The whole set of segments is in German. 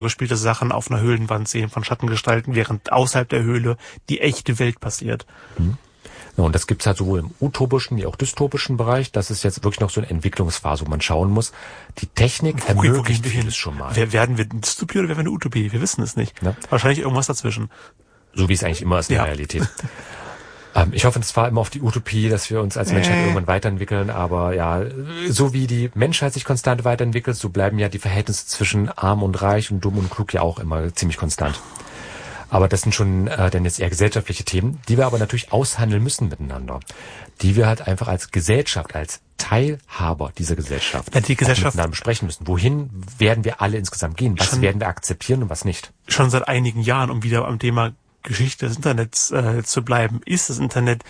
gespielte Sachen auf einer Höhlenwand sehen von Schattengestalten, während außerhalb der Höhle die echte Welt passiert. Ja, und das gibt's halt sowohl im utopischen wie auch dystopischen Bereich. Das ist jetzt wirklich noch so eine Entwicklungsphase, wo man schauen muss. Die Technik ermöglicht vieles schon mal. Werden wir eine Dystopie oder werden wir eine Utopie? Wir wissen es nicht. Ja. Wahrscheinlich irgendwas dazwischen. So wie es eigentlich immer ist in der Realität. Ich hoffe, es war immer auf die Utopie, dass wir uns als Menschheit irgendwann weiterentwickeln, aber ja, so wie die Menschheit sich konstant weiterentwickelt, so bleiben ja die Verhältnisse zwischen arm und reich und dumm und klug ja auch immer ziemlich konstant. Aber das sind schon dann jetzt eher gesellschaftliche Themen, die wir aber natürlich aushandeln müssen miteinander. Die wir halt einfach als Gesellschaft, als Teilhaber dieser Gesellschaft, miteinander besprechen müssen. Wohin werden wir alle insgesamt gehen? Was werden wir akzeptieren und was nicht? Schon seit einigen Jahren, um wieder am Thema Geschichte des Internets zu bleiben, ist das Internet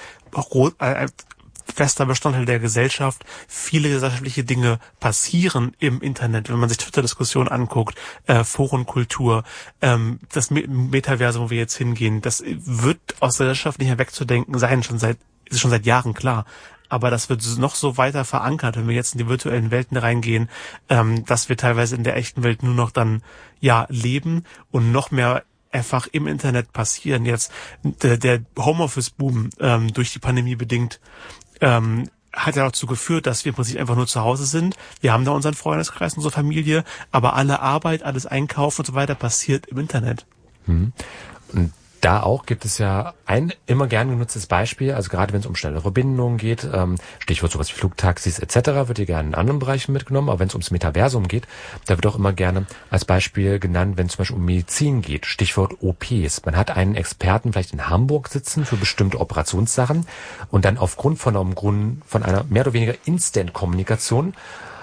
fester Bestandteil der Gesellschaft. Viele gesellschaftliche Dinge passieren im Internet. Wenn man sich Twitter-Diskussionen anguckt, Forenkultur, das Metaversum, wo wir jetzt hingehen, das wird aus der Gesellschaft nicht mehr wegzudenken sein, ist schon seit Jahren klar. Aber das wird noch so weiter verankert, wenn wir jetzt in die virtuellen Welten reingehen, dass wir teilweise in der echten Welt nur noch dann leben und noch mehr einfach im Internet passieren. Jetzt der Homeoffice-Boom durch die Pandemie bedingt hat ja dazu geführt, dass wir im Prinzip einfach nur zu Hause sind. Wir haben da unseren Freundeskreis, unsere Familie, aber alle Arbeit, alles Einkaufen und so weiter passiert im Internet. Und da auch gibt es ja ein immer gern genutztes Beispiel, also gerade wenn es um schnelle Verbindungen geht, Stichwort sowas wie Flugtaxis etc., wird hier gerne in anderen Bereichen mitgenommen, aber wenn es ums Metaversum geht, da wird auch immer gerne als Beispiel genannt, wenn es zum Beispiel um Medizin geht, Stichwort OPs. Man hat einen Experten vielleicht in Hamburg sitzen für bestimmte Operationssachen und dann aufgrund von einer mehr oder weniger Instant-Kommunikation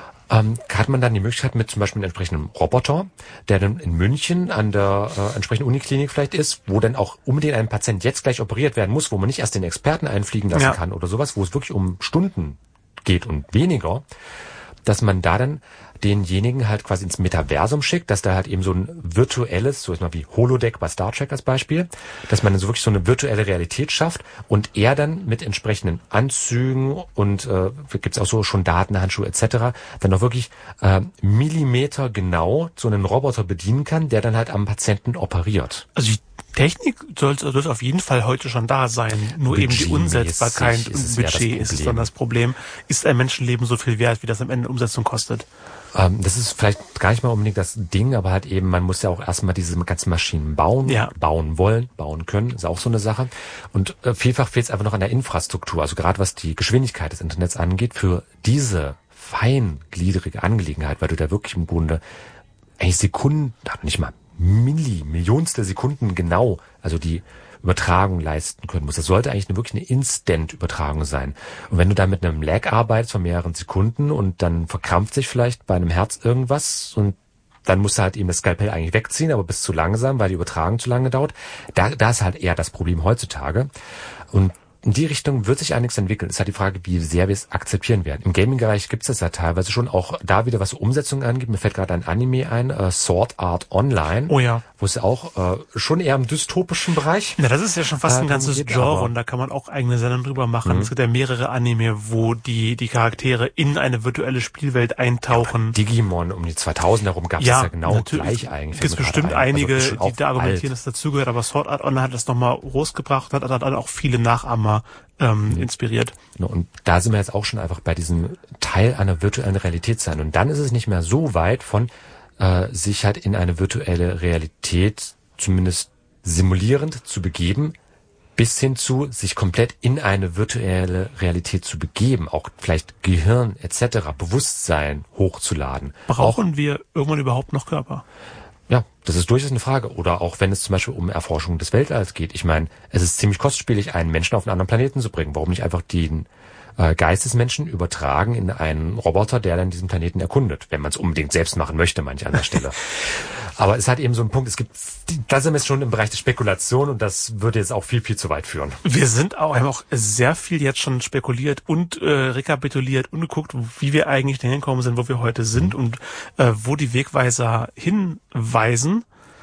hat man dann die Möglichkeit mit zum Beispiel einem entsprechenden Roboter, der dann in München an der entsprechenden Uniklinik vielleicht ist, wo dann auch unbedingt ein Patient jetzt gleich operiert werden muss, wo man nicht erst den Experten einfliegen lassen kann oder sowas, wo es wirklich um Stunden geht und weniger, dass man da dann denjenigen halt quasi ins Metaversum schickt, dass da halt eben so ein virtuelles, so ist mal wie Holodeck bei Star Trek als Beispiel, dass man dann so wirklich so eine virtuelle Realität schafft und er dann mit entsprechenden Anzügen und gibt's auch so schon Datenhandschuhe etc. dann auch wirklich Millimeter genau so einen Roboter bedienen kann, der dann halt am Patienten operiert. Also die Technik sollte auf jeden Fall heute schon da sein. Nur eben die Umsetzbarkeit und Budget ist dann das Problem. Ist ein Menschenleben so viel wert, wie das am Ende Umsetzung kostet? Das ist vielleicht gar nicht mal unbedingt das Ding, aber halt eben, man muss ja auch erstmal diese ganzen Maschinen bauen wollen, bauen können, ist auch so eine Sache. Und vielfach fehlt es einfach noch an der Infrastruktur, also gerade was die Geschwindigkeit des Internets angeht, für diese feingliedrige Angelegenheit, weil du da wirklich im Grunde eigentlich Sekunden, nicht mal Millionstel Sekunden genau, also die Übertragung leisten können muss. Das sollte eigentlich wirklich eine Instant-Übertragung sein. Und wenn du da mit einem Lag arbeitest von mehreren Sekunden und dann verkrampft sich vielleicht bei einem Herz irgendwas und dann musst du halt eben das Skalpell eigentlich wegziehen, aber bist zu langsam, weil die Übertragung zu lange dauert. Da ist halt eher das Problem heutzutage. Und in die Richtung wird sich einiges entwickeln. Es ist halt die Frage, wie sehr wir es akzeptieren werden. Im Gaming-Bereich gibt es das ja teilweise schon, auch da wieder, was Umsetzungen angeht. Mir fällt gerade ein Anime ein, Sword Art Online. Oh ja. Wo es ja auch schon eher im dystopischen Bereich. Ja, das ist ja schon fast ein ganzes Genre und da kann man auch eigene Sendungen drüber machen. Es gibt ja mehrere Anime, wo die Charaktere in eine virtuelle Spielwelt eintauchen. Ja, Digimon um die 2000 herum gab es ja genau gleich eigentlich. Es gibt bestimmt einige, die da argumentieren, dass dazugehört, aber Sword Art Online hat das nochmal großgebracht, hat dann auch viele Nachahmer inspiriert. Und da sind wir jetzt auch schon einfach bei diesem Teil einer virtuellen Realität sein. Und dann ist es nicht mehr so weit von sich halt in eine virtuelle Realität zumindest simulierend zu begeben, bis hin zu sich komplett in eine virtuelle Realität zu begeben, auch vielleicht Gehirn etc., Bewusstsein hochzuladen. Brauchen wir irgendwann überhaupt noch Körper? Ja, das ist durchaus eine Frage. Oder auch wenn es zum Beispiel um Erforschung des Weltalls geht. Ich meine, es ist ziemlich kostspielig, einen Menschen auf einen anderen Planeten zu bringen. Warum nicht einfach den Geist des Menschen übertragen in einen Roboter, der dann diesen Planeten erkundet, wenn man es unbedingt selbst machen möchte, manch an der Stelle. Aber es hat eben so einen Punkt, da sind wir jetzt schon im Bereich der Spekulation und das würde jetzt auch viel, viel zu weit führen. Wir haben auch sehr viel jetzt schon spekuliert und rekapituliert und geguckt, wie wir eigentlich dahin gekommen sind, wo wir heute sind und wo die Wegweiser hinweisen.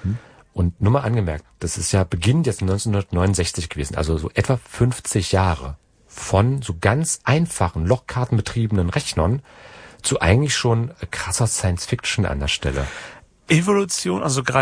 Und nur mal angemerkt, das ist ja beginnend jetzt 1969 gewesen, also so etwa 50 Jahre von so ganz einfachen, lochkartenbetriebenen Rechnern zu eigentlich schon krasser Science-Fiction an der Stelle. Evolution, also gerade